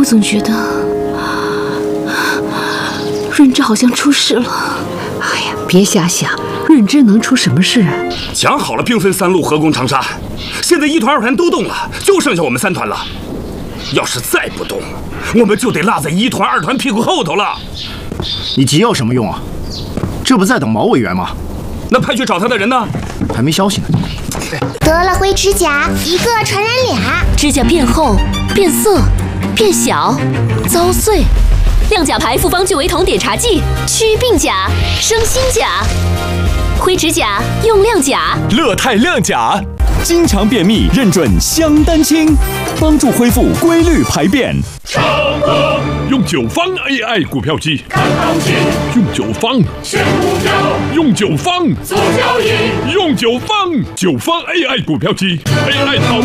总觉得润之好像出事了。 哎呀，别瞎想，润之能出什么事啊？ 讲好了兵分3路合攻长沙，现在1团2团都动了，就剩下我们3团了。要是再不动，我们就得落在1团2团屁股后头了。 你急有什么用啊？这不在等毛委员吗？ 那派去找他的人呢？ 还没消息呢。 得了灰指甲，一个传染俩。 指甲变厚、变色、变小、遭碎。亮甲牌复方聚维酮碘茶剂，祛病甲、生新甲。灰指甲用亮甲， 乐泰亮甲，经常便秘认准香丹清，帮助恢复规律排便。 长歌用9方 AI 股票机，看行情；用9方选股票，用9方做交易；用9方9方 AI 股票机 ，AI 淘。